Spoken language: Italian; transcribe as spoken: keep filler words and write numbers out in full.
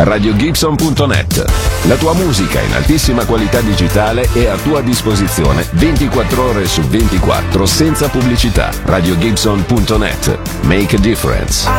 radio gibson punto net. La tua musica in altissima qualità digitale è a tua disposizione ventiquattro ore su ventiquattro senza pubblicità. radio gibson punto net. Make a difference.